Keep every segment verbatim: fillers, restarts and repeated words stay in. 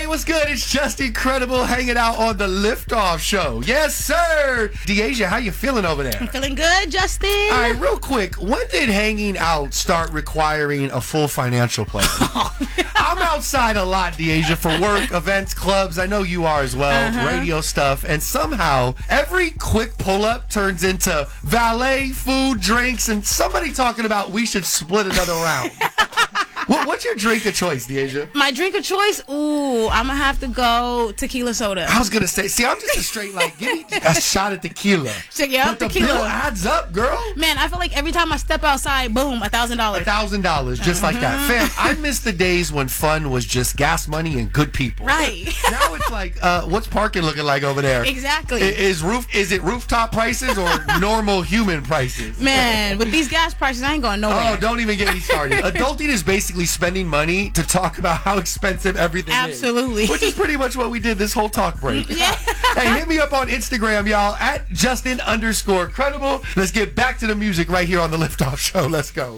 Hey, what's good? It's just incredible hanging out on the Liftoff Show. Yes, sir. Deasia, how you feeling over there? I'm feeling good, Justin. All right, real quick. When did hanging out start requiring a full financial plan? I'm outside a lot, Deasia, for work, events, clubs. I know you are as well, Uh-huh. radio stuff. And somehow, every quick pull-up turns into valet, food, drinks, and somebody talking about we should split another round. What, what's your drink of choice, Deasia? My drink of choice? Ooh, I'm going to have to go tequila soda. I was going to say, see, I'm just a straight, like, give me a shot of tequila. Check it out, But the tequila. bill adds up, girl. Man, I feel like every time I step outside, boom, a thousand A dollars. thousand dollars, just like that. Fam, I miss the days when fun was just gas money and good people. Right. Now it's like, uh, what's parking looking like over there? Exactly. I- Is roof? Is it rooftop prices or normal human prices? Man, with these gas prices, I ain't going nowhere. Oh, don't even get me started. Adulting is basically spending money to talk about how expensive everything Absolutely. is. Which is pretty much what we did this whole talk break. Yeah. Hey, hit me up on Instagram, y'all, at Justin underscore credible. Let's get back to the music right here on the Liftoff Show. Let's go.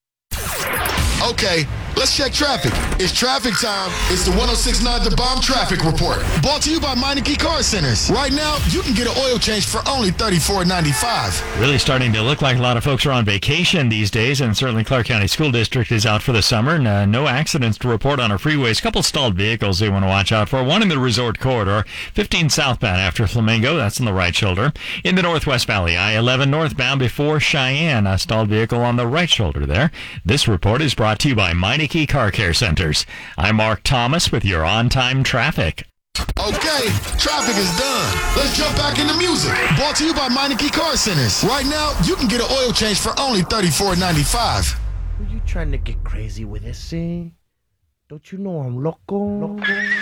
Okay, let's check traffic. It's traffic time. It's the one oh six point nine The Bomb Traffic Report. Brought to you by Meineke Car Centers. Right now, you can get an oil change for only thirty-four ninety-five. Really starting to look like a lot of folks are on vacation these days, and certainly Clark County School District is out for the summer. And, uh, no accidents to report on our freeways. A couple stalled vehicles they want to watch out for. One in the resort corridor, fifteen southbound after Flamingo. That's on the right shoulder. In the Northwest Valley, I eleven northbound before Cheyenne. A stalled vehicle on the right shoulder there. This report is brought to you by Meineke Car Care Centers. I'm Mark Thomas with your on-time traffic. Okay, traffic is done. Let's jump back into music. Brought to you by Meineke Car Centers. Right now, you can get an oil change for only thirty-four ninety-five. Are you trying to get crazy with this, eh? Don't you know I'm loco? loco?